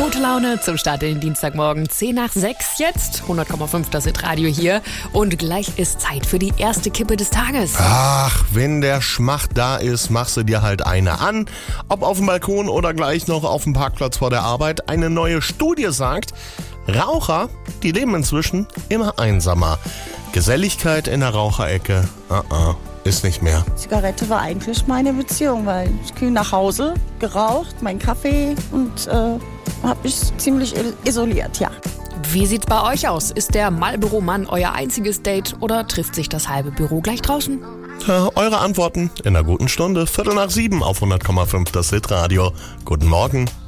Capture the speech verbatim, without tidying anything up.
Gute Laune zum Start in den Dienstagmorgen. zehn nach sechs jetzt. hundert Komma fünf, das Hit-Radio hier. Und gleich ist Zeit für die erste Kippe des Tages. Ach, wenn der Schmacht da ist, machst du dir halt eine an. Ob auf dem Balkon oder gleich noch auf dem Parkplatz vor der Arbeit. Eine neue Studie sagt, Raucher, die leben inzwischen immer einsamer. Geselligkeit in der Raucherecke, uh-uh, ist nicht mehr. Zigarette war eigentlich meine Beziehung, weil ich bin nach Hause, geraucht, meinen Kaffee und äh, habe mich ziemlich isoliert, ja. Wie sieht's bei euch aus? Ist der Marlboro-Mann euer einziges Date oder trifft sich das halbe Büro gleich draußen? Ja, eure Antworten in einer guten Stunde, Viertel nach sieben auf hundert Komma fünf das Hit-Radio. Guten Morgen.